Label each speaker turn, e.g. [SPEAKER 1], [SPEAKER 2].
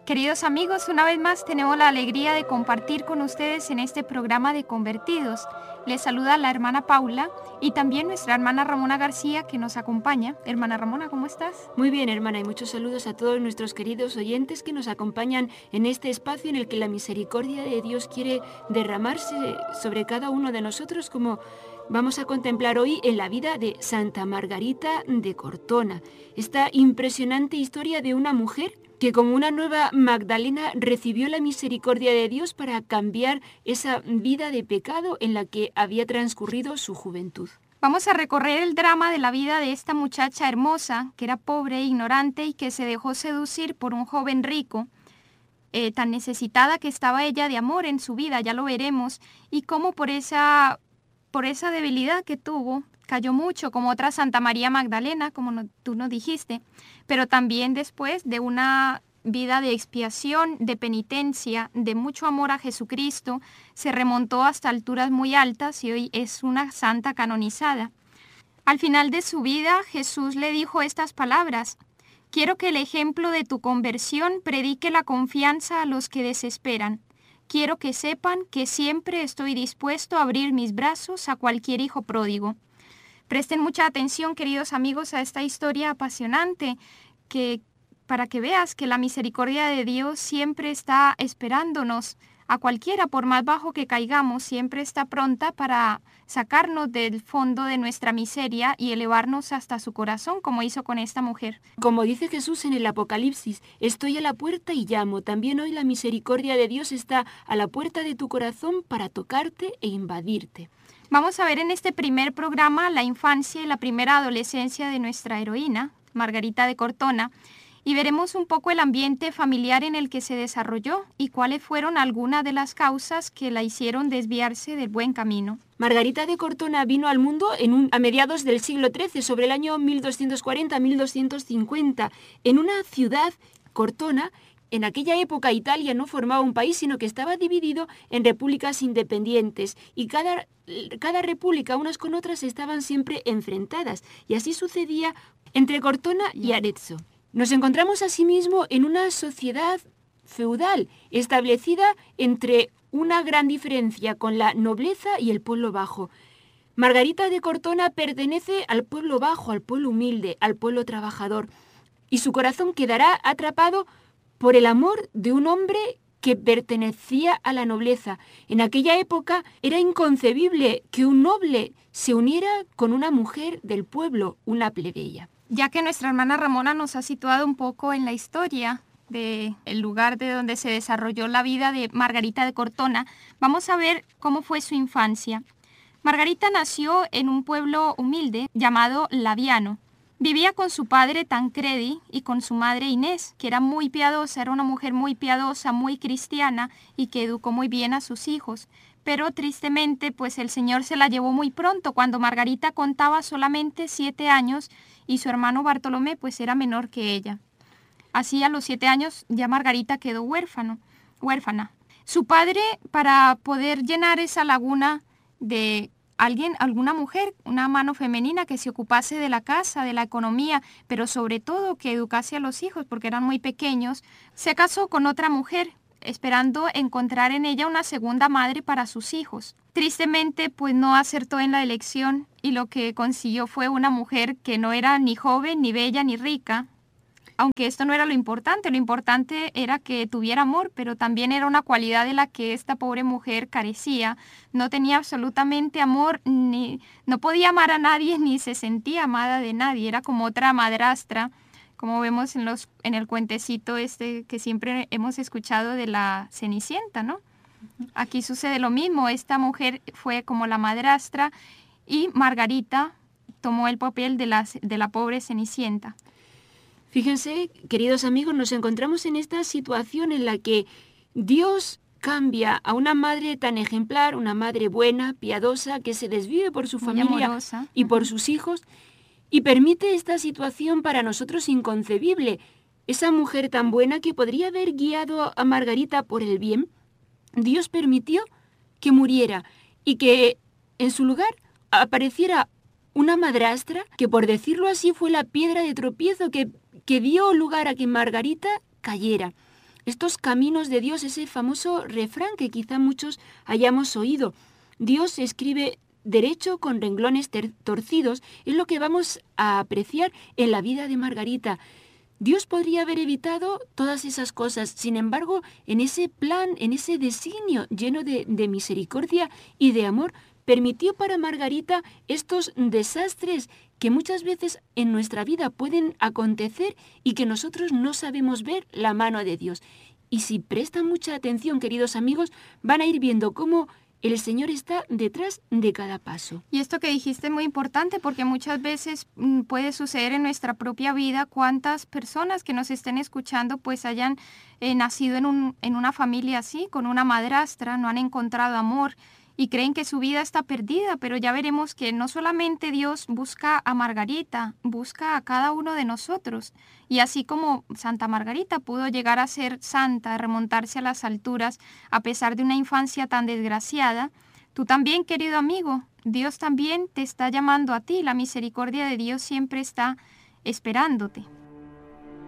[SPEAKER 1] Queridos amigos, una vez más tenemos la alegría de compartir con ustedes en este programa de Convertidos. Les saluda la hermana Paula y también nuestra hermana Ramona García que nos acompaña. Hermana Ramona, ¿cómo estás?
[SPEAKER 2] Muy bien, hermana, y muchos saludos a todos nuestros queridos oyentes que nos acompañan en este espacio en el que la misericordia de Dios quiere derramarse sobre cada uno de nosotros, como vamos a contemplar hoy en la vida de Santa Margarita de Cortona. Esta impresionante historia de una mujer que como una nueva Magdalena recibió la misericordia de Dios para cambiar esa vida de pecado en la que había transcurrido su juventud.
[SPEAKER 1] Vamos a recorrer el drama de la vida de esta muchacha hermosa, que era pobre e ignorante y que se dejó seducir por un joven rico, tan necesitada que estaba ella de amor en su vida, ya lo veremos, y cómo por esa debilidad que tuvo, cayó mucho, como otra Santa María Magdalena, como tú nos dijiste, pero también después de una vida de expiación, de penitencia, de mucho amor a Jesucristo, se remontó hasta alturas muy altas y hoy es una santa canonizada. Al final de su vida, Jesús le dijo estas palabras: «Quiero que el ejemplo de tu conversión predique la confianza a los que desesperan. Quiero que sepan que siempre estoy dispuesto a abrir mis brazos a cualquier hijo pródigo». Presten mucha atención, queridos amigos, a esta historia apasionante para que veas que la misericordia de Dios siempre está esperándonos. A cualquiera, por más bajo que caigamos, siempre está pronta para sacarnos del fondo de nuestra miseria y elevarnos hasta su corazón, como hizo con esta mujer.
[SPEAKER 2] Como dice Jesús en el Apocalipsis, estoy a la puerta y llamo. También hoy la misericordia de Dios está a la puerta de tu corazón para tocarte e invadirte.
[SPEAKER 1] Vamos a ver en este primer programa la infancia y la primera adolescencia de nuestra heroína, Margarita de Cortona, y veremos un poco el ambiente familiar en el que se desarrolló y cuáles fueron algunas de las causas que la hicieron desviarse del buen camino.
[SPEAKER 2] Margarita de Cortona vino al mundo a mediados del siglo XIII, sobre el año 1240-1250, en una ciudad, Cortona. En aquella época Italia no formaba un país, sino que estaba dividido en repúblicas independientes y cada república unas con otras estaban siempre enfrentadas, y así sucedía entre Cortona y Arezzo. Nos encontramos asimismo en una sociedad feudal establecida entre una gran diferencia con la nobleza y el pueblo bajo. Margarita de Cortona pertenece al pueblo bajo, al pueblo humilde, al pueblo trabajador, y su corazón quedará atrapado por el amor de un hombre que pertenecía a la nobleza. En aquella época era inconcebible que un noble se uniera con una mujer del pueblo, una plebeya.
[SPEAKER 1] Ya que nuestra hermana Ramona nos ha situado un poco en la historia del lugar de donde se desarrolló la vida de Margarita de Cortona, vamos a ver cómo fue su infancia. Margarita nació en un pueblo humilde llamado Laviano. Vivía con su padre Tancredi y con su madre Inés, que era muy piadosa, era una mujer muy piadosa, muy cristiana y que educó muy bien a sus hijos. Pero tristemente, pues el Señor se la llevó muy pronto, cuando Margarita contaba solamente 7 años y su hermano Bartolomé pues era menor que ella. Así a los 7 años ya Margarita quedó huérfana. Su padre, para poder llenar esa laguna de alguna mujer, una mano femenina que se ocupase de la casa, de la economía, pero sobre todo que educase a los hijos porque eran muy pequeños, se casó con otra mujer, esperando encontrar en ella una segunda madre para sus hijos. Tristemente, pues no acertó en la elección y lo que consiguió fue una mujer que no era ni joven, ni bella, ni rica. Aunque esto no era lo importante era que tuviera amor, pero también era una cualidad de la que esta pobre mujer carecía. No tenía absolutamente amor, no podía amar a nadie, ni se sentía amada de nadie. Era como otra madrastra, como vemos en el cuentecito que siempre hemos escuchado de la Cenicienta, ¿no? Aquí sucede lo mismo, esta mujer fue como la madrastra y Margarita tomó el papel de la pobre Cenicienta.
[SPEAKER 2] Fíjense, queridos amigos, nos encontramos en esta situación en la que Dios cambia a una madre tan ejemplar, una madre buena, piadosa, que se desvive por su familia
[SPEAKER 1] amorosa,
[SPEAKER 2] y por sus hijos, y permite esta situación para nosotros inconcebible. Esa mujer tan buena que podría haber guiado a Margarita por el bien, Dios permitió que muriera y que en su lugar apareciera una madrastra que, por decirlo así, fue la piedra de tropiezo que dio lugar a que Margarita cayera. estos caminos de Dios, ese famoso refrán que quizá muchos hayamos oído. Dios escribe derecho con renglones torcidos, es lo que vamos a apreciar en la vida de Margarita. Dios podría haber evitado todas esas cosas, sin embargo, en ese plan, en ese designio lleno de misericordia y de amor, permitió para Margarita estos desastres que muchas veces en nuestra vida pueden acontecer y que nosotros no sabemos ver la mano de Dios. Y si prestan mucha atención, queridos amigos, van a ir viendo cómo el Señor está detrás de cada paso.
[SPEAKER 1] Y esto que dijiste es muy importante porque muchas veces puede suceder en nuestra propia vida. Cuántas personas que nos estén escuchando pues hayan nacido en una familia así, con una madrastra, no han encontrado amor y creen que su vida está perdida, pero ya veremos que no solamente Dios busca a Margarita, busca a cada uno de nosotros. Y así como Santa Margarita pudo llegar a ser santa, remontarse a las alturas, a pesar de una infancia tan desgraciada, tú también, querido amigo, Dios también te está llamando a ti. La misericordia de Dios siempre está esperándote.